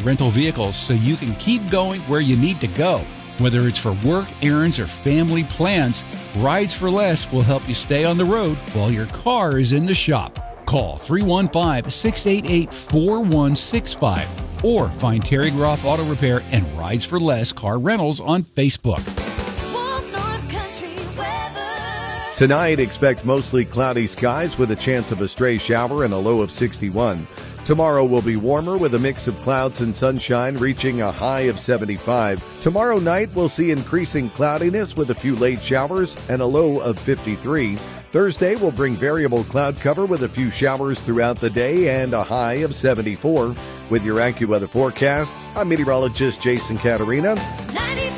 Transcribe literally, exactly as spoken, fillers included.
rental vehicles so you can keep going where you need to go. Whether it's for work, errands, or family plans, Rides for Less will help you stay on the road while your car is in the shop. Call three one five, six eight eight, four one six five or find Terry Groff Auto Repair and Rides for Less Car Rentals on Facebook. Tonight, expect mostly cloudy skies with a chance of a stray shower and a low of sixty-one. Tomorrow will be warmer with a mix of clouds and sunshine, reaching a high of seventy-five. Tomorrow night, we'll see increasing cloudiness with a few late showers and a low of fifty-three. Thursday will bring variable cloud cover with a few showers throughout the day and a high of seventy-four. With your AccuWeather forecast, I'm meteorologist Jason Caterina.